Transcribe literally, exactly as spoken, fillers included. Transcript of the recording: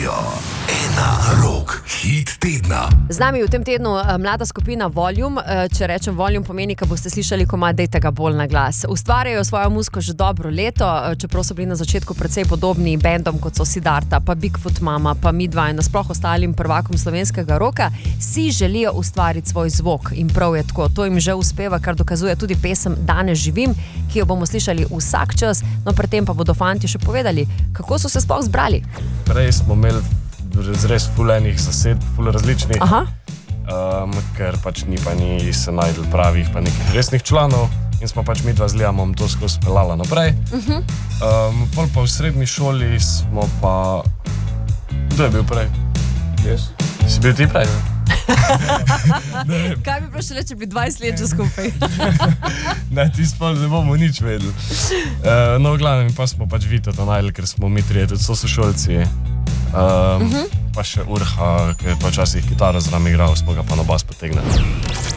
Radio ena Rock Hit tedna. Z nami v tem tednu mlada skupina Volume. Če rečem Volume, pomeni, ko boste slišali komad, dejte ga bolj na glas. Ustvarjajo svojo muziko že dobro leto, čeprav so bili na začetku precej podobni bendom, kot so Siddharta, pa Bigfoot Mama, pa Midva in nasploh ostalim prvakom slovenskega roka, si želijo ustvariti svoj zvok in prav je tako. To jim že uspeva, kar dokazuje tudi pesem Danes živim, ki jo bomo slišali vsak čas, no predtem pa bodo fanti še povedali, kako so se sploh zbrali. Prej smo imeli res ful enih zased, ful različnih, um, ker pač ni pa ni se najdel pravih pa nekih resnih članov in smo pač midva z Liamom to skozi pelala naprej. Uh-huh. Um, pol pa v srednji šoli smo pa... Kdo je bil prej? Yes. Si bil ti prej? Kaj bi prošli, če bi dvajset let že skupaj? Ne, ti spol ne bomo nič vedeli. Uh, no, v glavnem pa smo pač Vito to najdel, ker smo mi trije tudi sošolci. Um, uh-huh. Pa še Urha, ki je pa včasih kitaro zram igral, smo ga pa na bas potegnili.